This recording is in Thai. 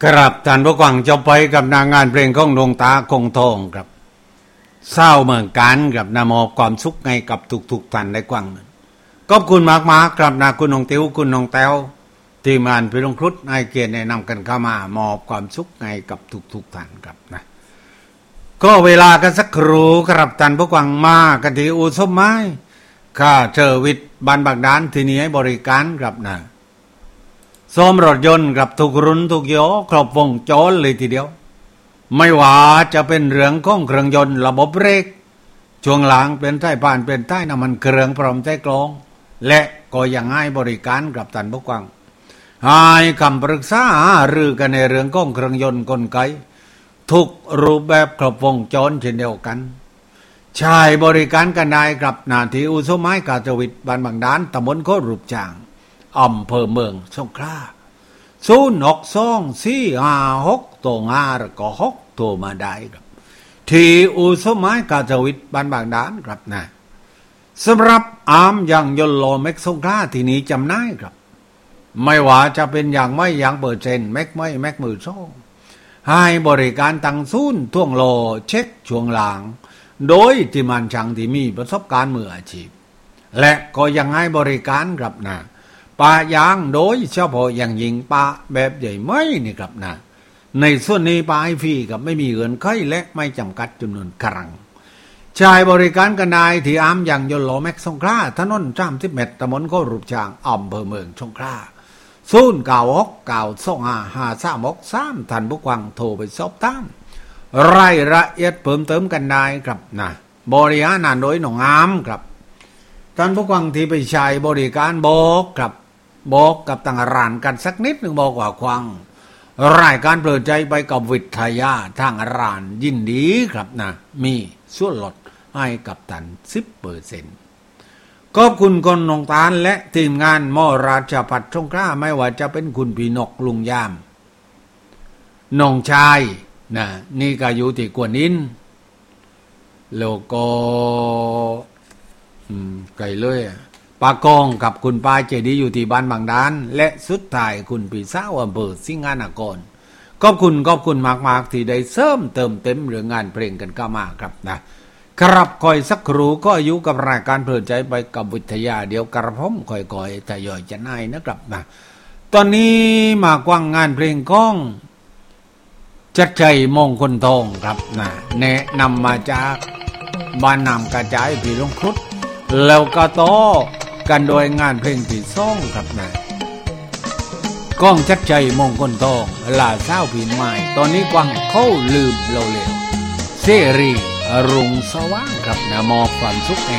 ครับท่านผู้ฟังจะไปกับนางงานเพลงของดวงตาคงทองครับเศร้าเมืองการกับนามอบความสุขไงกับทุกท่านได้กว้างขอบคุณมากๆครับนะคุณน้องติ๋วคุณน้องแต้วทีมงานพี่ลงครุฑให้เกียรติแนะนำกันเข้ามามอบความสุขไงกับทุกท่านครับนะก็เวลากันสักครู่ครับท่านผู้ฟังมากันที่อู่ส้มไม้ข้าเจอวิทย์บ้านบางดานที่นี้ให้บริการครับนะซ่อมรถยนต์กับทุกรุ่นทุกยี่ห้อครบวงจรเลยทีเดียวไม่ว่าจะเป็นเรื่องของเครื่องยนต์ระบบเบรกช่วงหลังเป็นใต้ผ่านเป็นใต้น้ำมันเครื่องพร้อมใต้กรองและก็ยังให้บริการกับท่านผู้ฟังให้คำปรึกษาหรือกันในเรื่องของเครื่องยนต์กลไกทุกรูปแบบครบวงจรเช่นเดียวกันใช้บริการกันได้กับนาทีอุสมัยกาจวิทย์บ้านบางดานตำบลโครูปจางอำเภอเมืองสงขลา062-456-5แล้วก็6โทรมาได้ครับที่อุสมัยกาจวิทย์บ้านบางดานครับนะสำหรับอาร์มอย่างยนต์โลแม็กสงขลาที่นี้จำได้ครับไม่ว่าจะเป็นอย่างไม่อย่างเปอร์เซ็นต์แม็กไม่แม็กมือโซ่ให้บริการตั้งศูนย์ท่วงโลเช็คช่วงหลังโดยที่มันช่างที่มีประสบการณ์มืออาชีพและก็ยังให้บริการครับนะปะยางโดยเฉพาะอย่างยิ่งปะแบบใหญ่ไม่นี่ครับนะในส่วนนี้ปะให้ฟรีกับไม่มีเงื่อนไขและไม่จำกัดจำนวนครั้งใช้บริการกันได้ที่อาร์มอย่างยนต์โลแม็กสงขลาถนน30 เมตรตำบลโครูปจางอำเภอเมืองสงขลา096-925-5363ท่านผู้ฟังโทรไปสอบถามรายละเอียดเพิ่มเติมกันได้ครับนะบริหารโดยหนองอามครับท่านผู้ฟังที่ไปใช้บริการบอกกับต่างร้านกันสักนิดหนึ่งบอกว่าฟังรายการเปิดใจไปกับวิทยาทางร้านยินดีครับนะมีส่วนลดให้กับท่าน 10%ขอบคุณคนนองตาลและทีมงานมอราชพัฒน์สงขลาไม่ว่าจะเป็นคุณพี่นกลุงยามน้องชายนะนี่ก็อยู่ที่กวนอินแล้วก็ไก่เลยปากองกับคุณป้าเจดีอยู่ที่บ้านบางดานและสุดท้ายคุณพี่สาวอำเภอสิงหนครขอบคุณมากๆที่ได้เสริมเติมเต็มเรื่องงานเพลงกันเข้ามาครับนะครับคอยสักครู่ก็อยู่กับรายการเพลินใจไปกับวิทยาเดี๋ยวกระผมค่อยๆทยอยจะนายนะครับนะตอนนี้มากว้างงานเพลงก้องจัดใจมงคลทองครับนะแนะนำมาจากบ้านนำกระจายพี่ลงครุฑแล้วก็ต่อกันโดยงานเพลงที่ซ่องครับนะก้องจัดใจมงคลทองลาเศร้าผินไม้ตอนนี้กว้างเข้าลืมเราเร็วเสรีรุ่งสว่างครับนะมอบความสุข